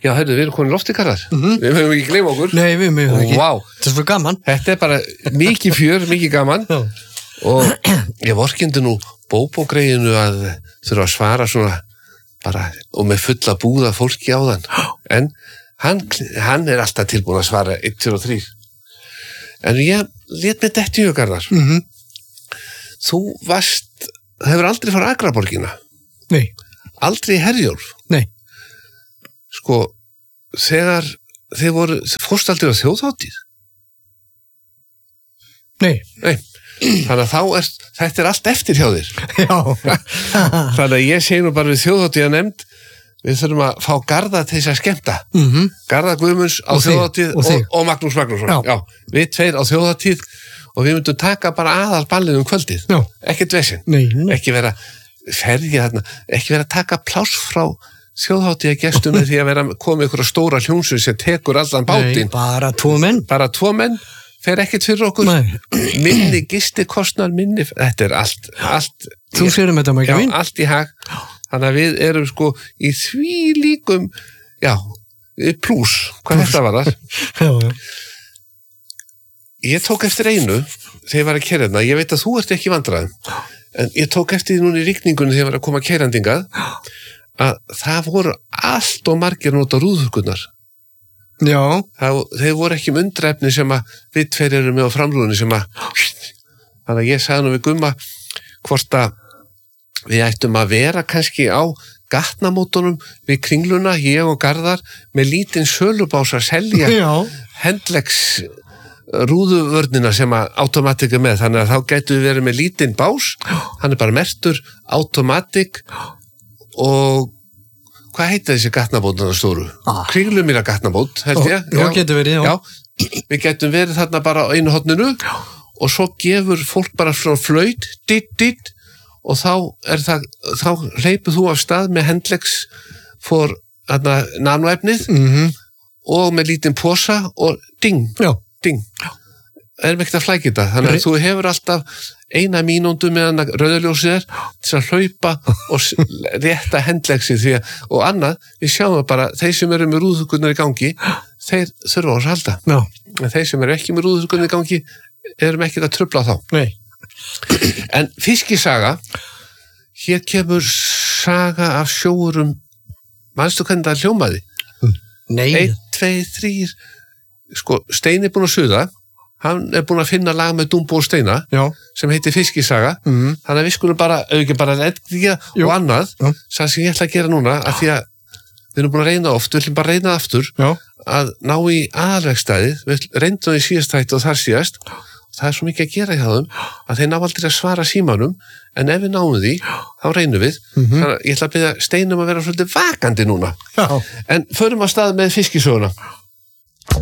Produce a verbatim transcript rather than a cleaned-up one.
Já, heyrðu, við erum komin loft í Garðar. Mm-hmm. Við höfum ekki gleyma okkur. Nei, við höfum ekki. Vá. Þetta er svo gaman. Þetta er bara mikið fjör, mikið gaman. Og ég vorkindi nú bóbógreiðinu að þurfa að svara svona bara og með fulla búða fólki á þann. En hann, hann er alltaf tilbúin að svara eitt, tvö og þrír. En ég lét mig detti í Garðar. Mhm. Þú varst, hefur aldrei farið Akraborgina? Nei. Aldrei í Herjólf? Nei. Sko, þegar þið voru, fórst aldrei á þjóðhátíð? Nei. Nei. Þannig að þá er, þetta er allt eftir hjá þér. Já. Þannig að ég segi nú bara við þjóðhátíð að nefnd, við þurfum að fá Garða til þess að skemmta. Mhm. Garða Guðmunds á Og þig, þjóðhátíð og og, þig. og Magnús Magnússon. Já. Já. Við tveir á þjóðhátíð og við myndum taka bara aðal ballið um kvöldið. Já. Ekkert vesinn. Nei, nei. Ekki vera ferja þarna, ekki vera að taka pláss frá þjóðhátíða gestum með því að vera komið ykkur stóra hljómsveit sem tekur allan bátinn. Nei, bara tvo menn. Bara tvo menn, fer ekkert fyrir okkur. Nei. Minni gistikostnar, minni, þetta er allt, allt. Þú sérum þetta maður Já, ekki mín. allt í hag. Þannig að við erum sko í því líkum, já, plús, hvað þetta var það? Já, já. Ég tók eftir einu þegar ég var að keyra hérna, ég veit að þú ert ekki í vandræðum, en ég tók eftir því núna í rigningunni þegar ég var að koma keyrandingað, að það voru allt og margir nota rúðurkunnar. Já. Það, þeir voru ekki um undræfni sem að við tveir erum með á framrúðunni sem að, þannig að ég sagði nú við Gumma hvort að við ættum að vera kannski á gatnamótunum við Kringluna, ég og Garðar, með lítinn sölubás að selja Já. Hendlex rúðuvörnina sem að automatic er með, þannig að þá gætu við verið með lítinn bás, hann er bara mertur automatic og hvað heitir þessi gatnabótana stóru? Ah. Kringlumýra gatnabót, held ég. Já, getur verið, já. Já, við gætum verið þarna bara á einu horninu og svo gefur fólk bara svona flaut, ditt, ditt og þá er það, þá hleypur þú af stað með Hendlex for nanoefnið Mhm. og með lítinn posa og ding, Já. ding. Erum ekkert að flækja þetta, þannig að þú hefur alltaf eina mínúndu meðan að rauðaljósið er til að hlaupa og s- rétta Hendlexið því að, og annað, við sjáum það bara, þeir sem eru með rúðugunnar í gangi, þeir þurfa á þess að halda. Já. En þeir sem eru ekki með rúðugunnar í gangi, erum ekkert að trufla þá. Nei. En fiskisaga, hér kemur saga af sjóurum, manstu hvernig það hljómaði? Nei. Einn, tveir, þrýr, sko, Steini er búin að suða, hann er búin að finna lag með Dumbo og Steina, Já. sem heitir Fiskisaga, Mhm. þannig að við skulum bara, auðvitað bara redda Jú. og annað, Já. það sem ég ætla að gera núna, að því að við erum búin að reyna oft, við ætlum bara að reyna aftur, Já. að ná í aðalvegstæðið, við reyndum í síðast þætti og þar síðast, það er svo mikið að gera hjá þeim, að þeir ná aldrei að svara símanum, en ef við náum því, þá reynum við, Mhm. þannig að ég ætla að byrja Steinum að vera svolítið vakandi núna, Já. en förum að stað með fiskisöguna.